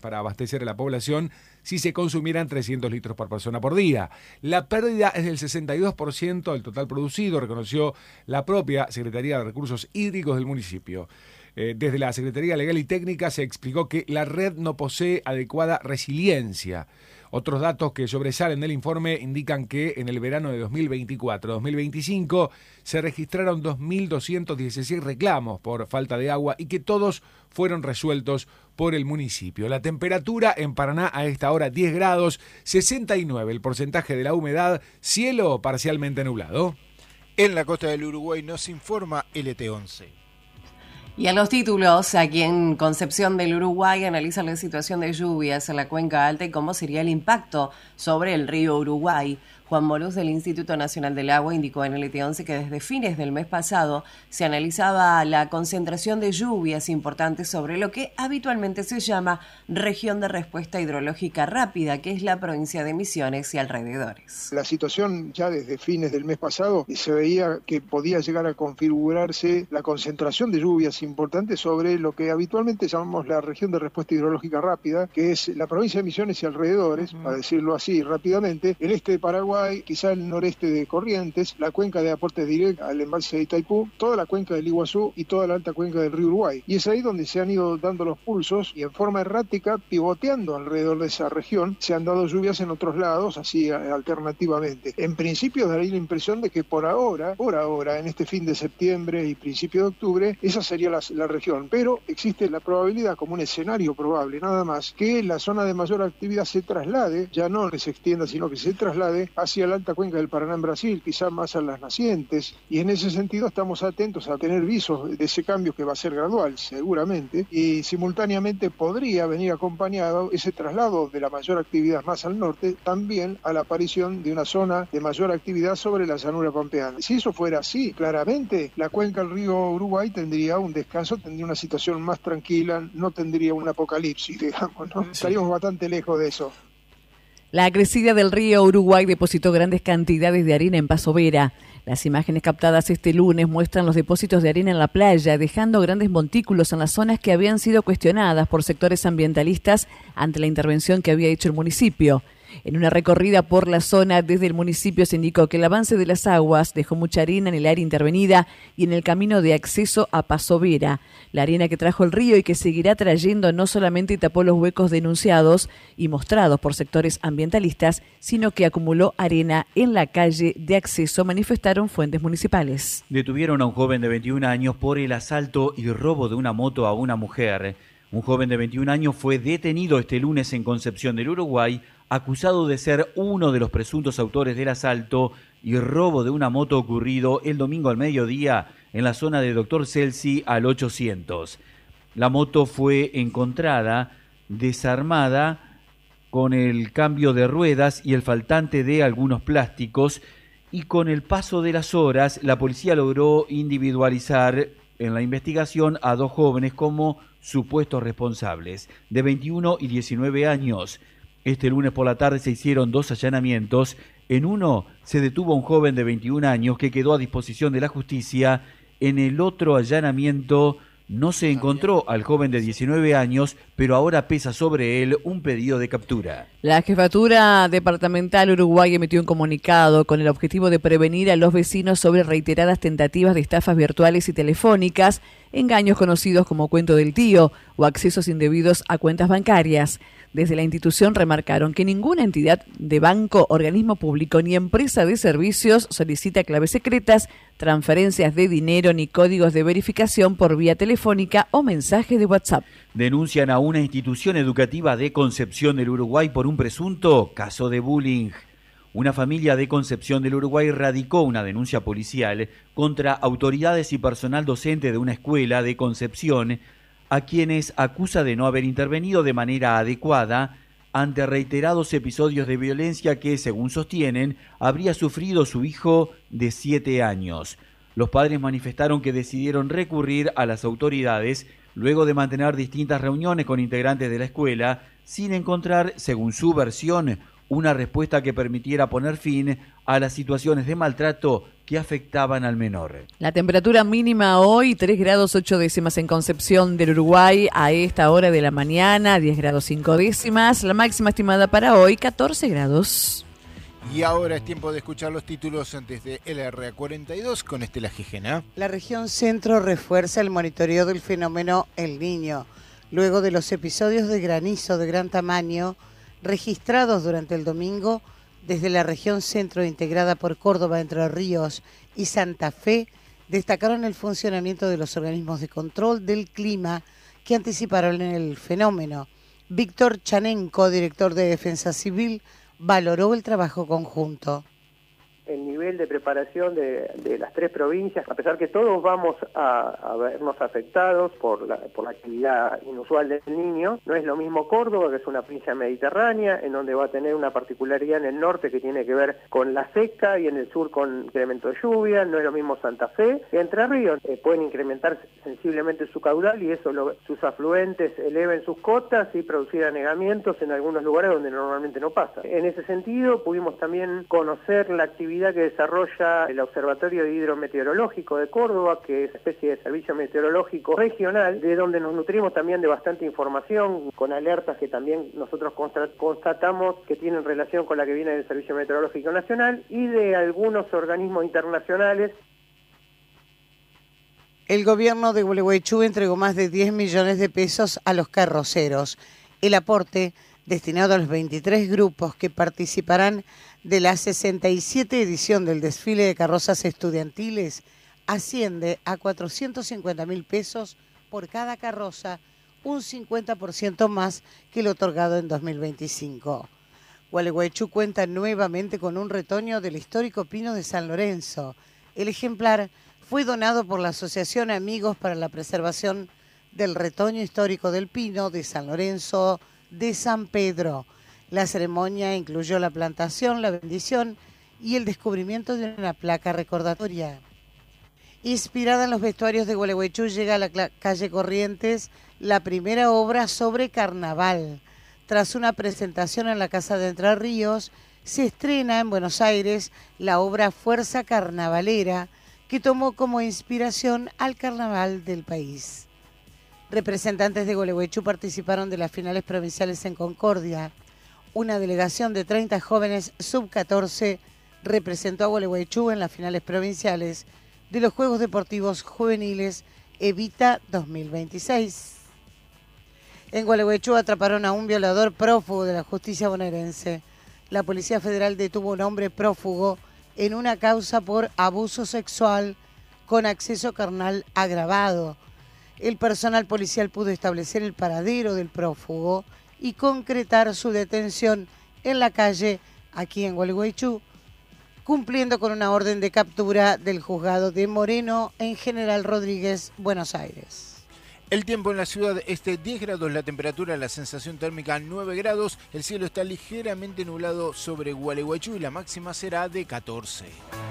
para abastecer a la población si se consumieran 300 litros por persona por día. La pérdida es del 62% del total producido, reconoció la propia Secretaría de Recursos Hídricos del municipio. Desde la Secretaría Legal y Técnica se explicó que la red no posee adecuada resiliencia. Otros datos que sobresalen del informe indican que en el verano de 2024-2025 se registraron 2.216 reclamos por falta de agua y que todos fueron resueltos por el municipio. La temperatura en Paraná a esta hora 10 grados, 69 el porcentaje de la humedad, cielo parcialmente nublado. En la costa del Uruguay nos informa LT11. Y a los títulos, aquí en Concepción del Uruguay analizan la situación de lluvias en la cuenca alta y cómo sería el impacto sobre el río Uruguay. Juan Morús del Instituto Nacional del Agua indicó en el LT11 que desde fines del mes pasado se analizaba la concentración de lluvias importantes sobre lo que habitualmente se llama región de respuesta hidrológica rápida, que es la provincia de Misiones y alrededores. La situación ya desde fines del mes pasado se veía que podía llegar a configurarse la concentración de lluvias importantes sobre lo que habitualmente llamamos la región de respuesta hidrológica rápida, que es la provincia de Misiones y alrededores, para decirlo así rápidamente, el este de Paraguay, quizá el noreste de Corrientes, la cuenca de aportes directos al embalse de Itaipú, toda la cuenca del Iguazú y toda la alta cuenca del río Uruguay. Y es ahí donde se han ido dando los pulsos y en forma errática, pivoteando alrededor de esa región, se han dado lluvias en otros lados, así alternativamente. En principio daría la impresión de que por ahora, en este fin de septiembre y principio de octubre, esa sería la región. Pero existe la probabilidad, como un escenario probable, nada más, que la zona de mayor actividad se traslade, ya no se extienda, sino que se traslade hacia la alta cuenca del Paraná en Brasil, quizá más a las nacientes, y en ese sentido estamos atentos a tener visos de ese cambio que va a ser gradual, seguramente, y simultáneamente podría venir acompañado ese traslado de la mayor actividad más al norte, también a la aparición de una zona de mayor actividad sobre la llanura pampeana. Si eso fuera así, claramente, la cuenca del río Uruguay tendría un descanso, tendría una situación más tranquila, no tendría un apocalipsis, digamos, ¿no? Sí. Estaríamos bastante lejos de eso. La crecida del río Uruguay depositó grandes cantidades de arena en Paso Vera. Las imágenes captadas este lunes muestran los depósitos de arena en la playa, dejando grandes montículos en las zonas que habían sido cuestionadas por sectores ambientalistas ante la intervención que había hecho el municipio. En una recorrida por la zona desde el municipio se indicó que el avance de las aguas dejó mucha arena en el área intervenida y en el camino de acceso a Paso Vera. La arena que trajo el río y que seguirá trayendo no solamente tapó los huecos denunciados y mostrados por sectores ambientalistas, sino que acumuló arena en la calle de acceso, manifestaron fuentes municipales. Detuvieron a un joven de 21 años por el asalto y robo de una moto a una mujer. Un joven de 21 años fue detenido este lunes en Concepción del Uruguay, acusado de ser uno de los presuntos autores del asalto y robo de una moto ocurrido el domingo al mediodía en la zona de Dr. Celsi al 800. La moto fue encontrada desarmada con el cambio de ruedas y el faltante de algunos plásticos, y con el paso de las horas la policía logró individualizar en la investigación a dos jóvenes como supuestos responsables, de 21 y 19 años. Este lunes por la tarde se hicieron dos allanamientos. En uno se detuvo a un joven de 21 años que quedó a disposición de la justicia. En el otro allanamiento no se encontró al joven de 19 años, pero ahora pesa sobre él un pedido de captura. La Jefatura Departamental Uruguay emitió un comunicado con el objetivo de prevenir a los vecinos sobre reiteradas tentativas de estafas virtuales y telefónicas, engaños conocidos como cuento del tío o accesos indebidos a cuentas bancarias. Desde la institución remarcaron que ninguna entidad de banco, organismo público ni empresa de servicios solicita claves secretas, transferencias de dinero ni códigos de verificación por vía telefónica o mensaje de WhatsApp. Denuncian a una institución educativa de Concepción del Uruguay por un presunto caso de bullying. Una familia de Concepción del Uruguay radicó una denuncia policial contra autoridades y personal docente de una escuela de Concepción, a quienes acusa de no haber intervenido de manera adecuada ante reiterados episodios de violencia que, según sostienen, habría sufrido su hijo de 7 años. Los padres manifestaron que decidieron recurrir a las autoridades luego de mantener distintas reuniones con integrantes de la escuela sin encontrar, según su versión, una respuesta que permitiera poner fin a las situaciones de maltrato que afectaban al menor. La temperatura mínima hoy, 3 grados 8 décimas en Concepción del Uruguay a esta hora de la mañana, 10 grados 5 décimas. La máxima estimada para hoy, 14 grados. Y ahora es tiempo de escuchar los títulos antes de LRA42 con Estela Gijena. La región centro refuerza el monitoreo del fenómeno El Niño, luego de los episodios de granizo de gran tamaño registrados durante el domingo desde la región centro integrada por Córdoba, Entre Ríos y Santa Fe. Destacaron el funcionamiento de los organismos de control del clima que anticiparon el fenómeno. Víctor Chanenko, director de Defensa Civil, valoró el trabajo conjunto. El nivel de preparación de las tres provincias, a pesar que todos vamos a vernos afectados por la actividad inusual del Niño, no es lo mismo Córdoba, que es una provincia mediterránea, en donde va a tener una particularidad en el norte que tiene que ver con la seca y en el sur con incremento de lluvia, no es lo mismo Santa Fe que Entre Ríos. Pueden incrementar sensiblemente su caudal y eso sus afluentes eleven sus cotas y producir anegamientos en algunos lugares donde normalmente no pasa. En ese sentido, pudimos también conocer la actividad que desarrolla el Observatorio Hidrometeorológico de Córdoba, que es una especie de servicio meteorológico regional, de donde nos nutrimos también de bastante información, con alertas que también nosotros constatamos que tienen relación con la que viene del Servicio Meteorológico Nacional y de algunos organismos internacionales. El gobierno de Gualeguaychú entregó más de 10 millones de pesos a los carroceros. El aporte, destinado a los 23 grupos que participarán de la 67 edición del desfile de carrozas estudiantiles, asciende a 450.000 pesos por cada carroza, un 50% más que el otorgado en 2025. Gualeguaychú cuenta nuevamente con un retoño del histórico pino de San Lorenzo. El ejemplar fue donado por la Asociación Amigos para la Preservación del Retoño Histórico del Pino de San Lorenzo de San Pedro. La ceremonia incluyó la plantación, la bendición y el descubrimiento de una placa recordatoria. Inspirada en los vestuarios de Gualeguaychú, llega a la calle Corrientes la primera obra sobre carnaval. Tras una presentación en la Casa de Entre Ríos, se estrena en Buenos Aires la obra Fuerza Carnavalera, que tomó como inspiración al carnaval del país. Representantes de Gualeguaychú participaron de las finales provinciales en Concordia. Una delegación de 30 jóvenes sub-14 representó a Gualeguaychú en las finales provinciales de los Juegos Deportivos Juveniles Evita 2026. En Gualeguaychú atraparon a un violador prófugo de la justicia bonaerense. La Policía Federal detuvo a un hombre prófugo en una causa por abuso sexual con acceso carnal agravado. El personal policial pudo establecer el paradero del prófugo y concretar su detención en la calle, aquí en Gualeguaychú, cumpliendo con una orden de captura del juzgado de Moreno en General Rodríguez, Buenos Aires. El tiempo en la ciudad, 10 grados la temperatura, la sensación térmica 9 grados, el cielo está ligeramente nublado sobre Gualeguaychú y la máxima será de 14.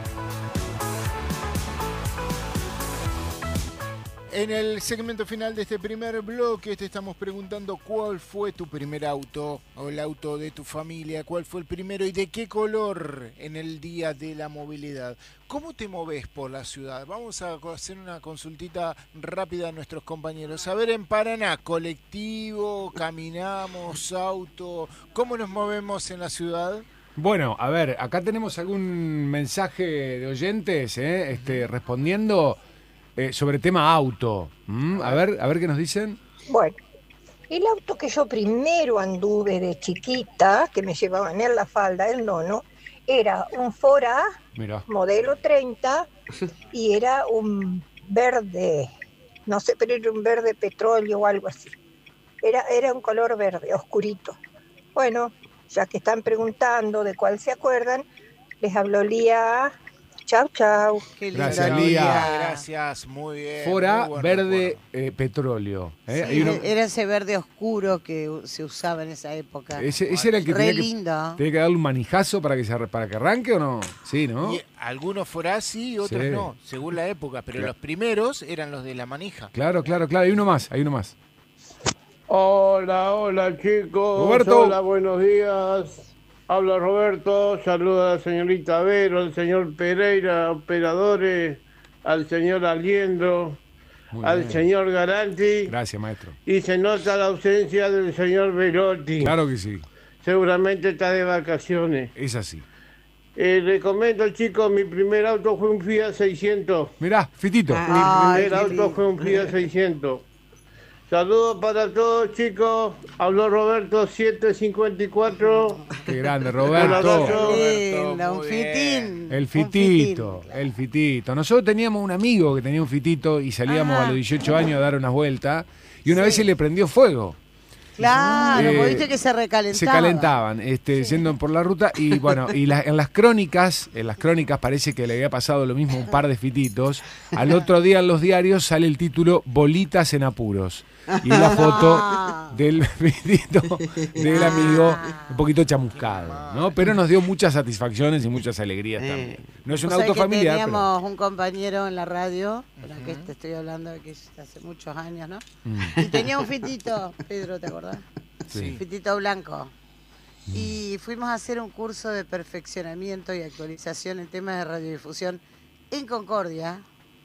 En el segmento final de este primer bloque te estamos preguntando cuál fue tu primer auto o el auto de tu familia, cuál fue el primero y de qué color en el día de la movilidad. ¿Cómo te moves por la ciudad? Vamos a hacer una consultita rápida a nuestros compañeros. A ver, en Paraná, colectivo, caminamos, auto, ¿cómo nos movemos en la ciudad? Bueno, a ver, acá tenemos algún mensaje de oyentes respondiendo sobre tema auto. A ver qué nos dicen. Bueno, el auto que yo primero anduve de chiquita, que me llevaban en la falda, el nono, era un Ford A, Mirá. modelo 30, y era un verde, no sé, pero era un verde petróleo o algo así. Era un color verde, oscurito. Bueno, ya que están preguntando de cuál se acuerdan, les habló Lía. Chau, chau. Qué Gracias, linda Lía. Lía. Gracias, muy bien. Fora muy buen verde recuerdo. petróleo. Sí, Hay uno- era ese verde oscuro que se usaba en esa época. ese era el que Re tenía lindo. que darle un manijazo para que arranque o no. Sí, ¿no? Y algunos fueron sí y otros Sí. no, según la época, pero Claro. los primeros eran los de la manija. Claro. Hay uno más. Hola chicos. Roberto. Hola, buenos días. Habla Roberto, saluda a la señorita Vero, al señor Pereira, operadores, al señor Aliendro, al señor Garanti. Gracias, maestro. Y se nota la ausencia del señor Velotti. Claro que sí. Seguramente está de vacaciones. Es así. Le comento, chicos, mi primer auto fue un Fiat 600. Mirá, Fitito. Mi primer auto fue un Fiat 600. Saludos para todos, chicos. Habló Roberto 754. Qué grande, Roberto. Un fitín. El Fitito, el Fitito. Nosotros teníamos un amigo que tenía un Fitito y salíamos a los 18 años a dar unas vueltas y una vez se le prendió fuego. Claro, vos viste que se recalentaban. Se calentaban, yendo por la ruta y bueno, y en las crónicas parece que le había pasado lo mismo a un par de fititos. Al otro día en los diarios sale el título Bolitas en apuros. Y la foto del fitito del amigo un poquito chamuscado, ¿no? Pero nos dio muchas satisfacciones y muchas alegrías también. No es un auto familiar. Teníamos un compañero en la radio, para que te estoy hablando de que hace muchos años, ¿no? Y tenía un fitito, Pedro, ¿te acordás? Sí. Fitito blanco. Y fuimos a hacer un curso de perfeccionamiento y actualización en temas de radiodifusión en Concordia.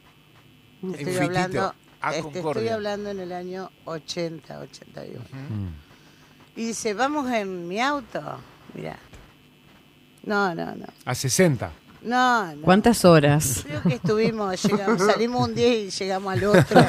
Estoy hablando en el año 80, 81. Y dice, vamos en mi auto. Mirá. No. A 60. No. ¿Cuántas horas? Creo que salimos un día y llegamos al otro.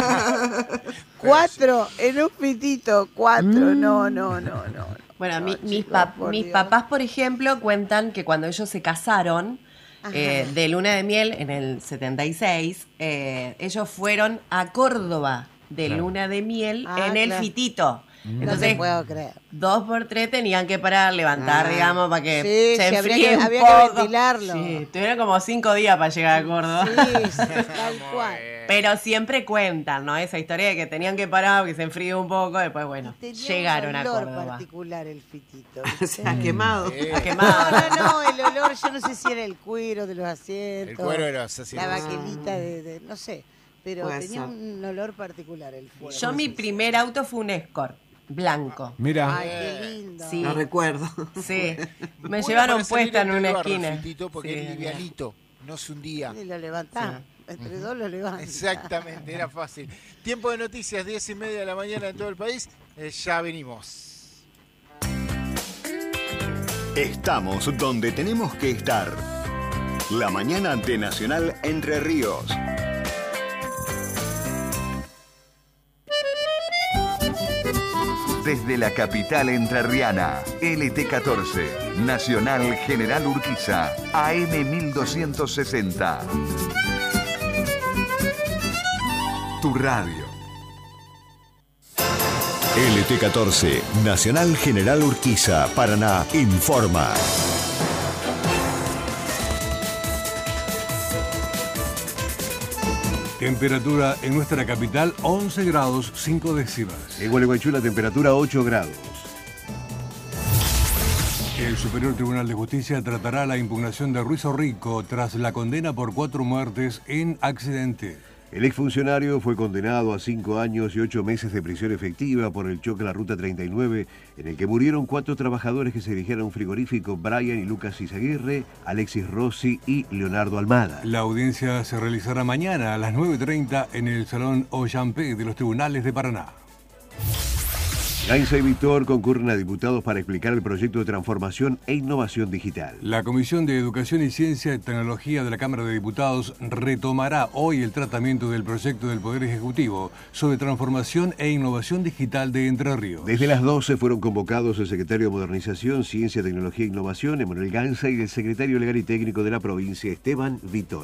4 en un pitito, 4. No. Bueno, mis papás, por ejemplo, cuentan que cuando ellos se casaron, de luna de miel en el 76, ellos fueron a Córdoba de luna de miel en el Fitito. Entonces, no te puedo creer. 2 por 3 tenían que parar, levantar, digamos, para que se enfríe un había poco. Que ventilarlo. Sí, tuvieron como 5 días para llegar a Córdoba. Sí, tal cual. Pero siempre cuentan, ¿no? Esa historia de que tenían que parar, que se enfríe un poco, después, bueno, llegaron a Córdoba. Un olor particular el Fitito. Se ha quemado. No, el olor, yo no sé si era el cuero de los asientos. El cuero de los asientos. La baquelita de no sé. Pero tenía un olor particular el fuego. Yo mi primer auto fue un Escort. Blanco. Mira. Ay, qué lindo. Sí. No recuerdo. Sí. Me llevaron puesta en una esquina. Porque es livianito, no se hundía. Y lo levantaba. Entre dos lo levantaba. Exactamente, era fácil. Tiempo de noticias, 10:30 de la mañana en todo el país. Ya venimos. Estamos donde tenemos que estar. La mañana de Nacional Entre Ríos. Desde la capital entrerriana, LT14, Nacional General Urquiza, AM 1260. Tu radio. LT14, Nacional General Urquiza, Paraná, informa. Temperatura en nuestra capital 11 grados 5 décimas. En Gualeguaychú la temperatura 8 grados. El Superior Tribunal de Justicia tratará la impugnación de Ruiz Orrico tras la condena por 4 muertes en accidente. El exfuncionario fue condenado a 5 años y 8 meses de prisión efectiva por el choque a la Ruta 39, en el que murieron 4 trabajadores que se dirigían a un frigorífico, Brian y Lucas Izaguirre, Alexis Rossi y Leonardo Almada. La audiencia se realizará mañana a las 9:30 en el Salón Ollampé de los Tribunales de Paraná. Gainza y Víctor concurren a diputados para explicar el proyecto de transformación e innovación digital. La Comisión de Educación y Ciencia y Tecnología de la Cámara de Diputados retomará hoy el tratamiento del proyecto del Poder Ejecutivo sobre transformación e innovación digital de Entre Ríos. Desde las 12 fueron convocados el secretario de Modernización, Ciencia, Tecnología e Innovación, Emanuel Gainza, y el secretario Legal y Técnico de la provincia, Esteban Víctor.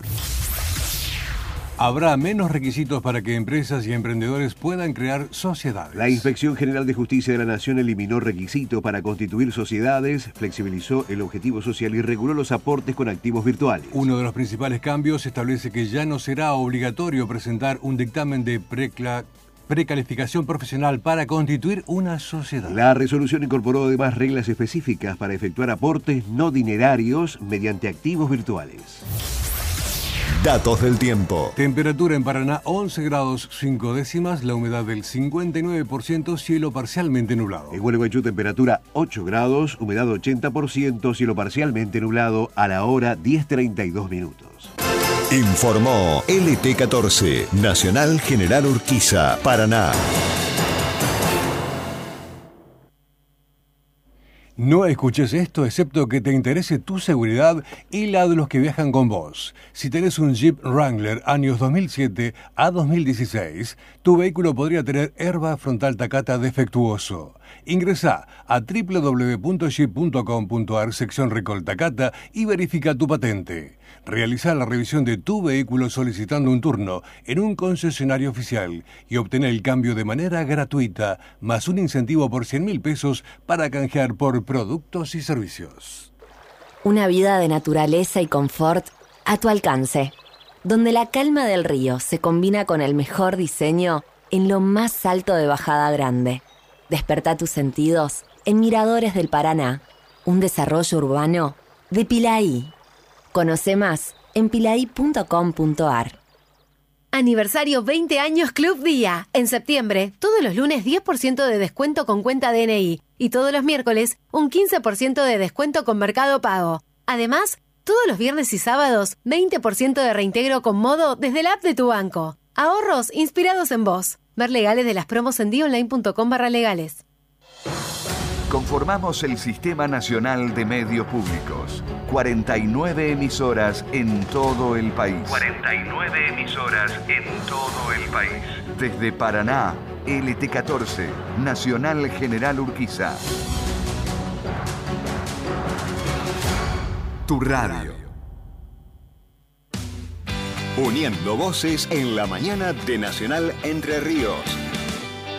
Habrá menos requisitos para que empresas y emprendedores puedan crear sociedades. La Inspección General de Justicia de la Nación eliminó requisitos para constituir sociedades, flexibilizó el objetivo social y reguló los aportes con activos virtuales. Uno de los principales cambios establece que ya no será obligatorio presentar un dictamen de precalificación profesional para constituir una sociedad. La resolución incorporó además reglas específicas para efectuar aportes no dinerarios mediante activos virtuales. Datos del tiempo. Temperatura en Paraná 11 grados 5 décimas, la humedad del 59%, cielo parcialmente nublado. En Gualeguaychú temperatura 8 grados, humedad 80%, cielo parcialmente nublado a la hora 10:32 minutos. Informó LT14, Nacional General Urquiza, Paraná. No escuches esto excepto que te interese tu seguridad y la de los que viajan con vos. Si tenés un Jeep Wrangler años 2007 a 2016, tu vehículo podría tener airbag frontal Takata defectuoso. Ingresá a www.jeep.com.ar sección Recall Takata y verifica tu patente. Realizá la revisión de tu vehículo solicitando un turno en un concesionario oficial y obtener el cambio de manera gratuita, más un incentivo por 100.000 pesos para canjear por productos y servicios. Una vida de naturaleza y confort a tu alcance, donde la calma del río se combina con el mejor diseño en lo más alto de Bajada Grande. Despertá tus sentidos en Miradores del Paraná, un desarrollo urbano de Pilaí. Conoce más en pilaí.com.ar. Aniversario 20 años Club Día. En septiembre, todos los lunes 10% de descuento con cuenta DNI y todos los miércoles un 15% de descuento con Mercado Pago. Además, todos los viernes y sábados 20% de reintegro con Modo desde la app de tu banco. Ahorros inspirados en vos. Ver legales de las promos en dionline.com/legales. Conformamos el Sistema Nacional de Medios Públicos. 49 emisoras en todo el país. 49 emisoras en todo el país. Desde Paraná, LT14, Nacional General Urquiza. Tu radio. Uniendo voces en la mañana de Nacional Entre Ríos.